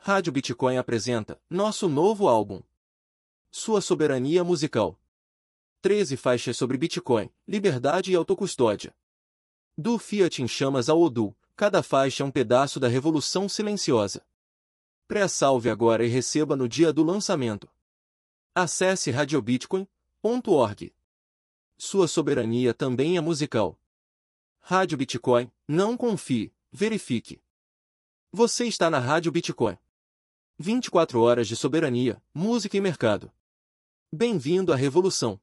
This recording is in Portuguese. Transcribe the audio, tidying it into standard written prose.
Rádio Bitcoin apresenta nosso novo álbum. Sua soberania musical. 13 faixas sobre Bitcoin, liberdade e autocustódia. Do Fiat em chamas ao Odoo, cada faixa é um pedaço da revolução silenciosa. Pré-salve agora e receba no dia do lançamento. Acesse radiobitcoin.org. Sua soberania também é musical. Rádio Bitcoin, não confie, verifique. Você está na Rádio Bitcoin. 24 horas de soberania, música e mercado. Bem-vindo à revolução.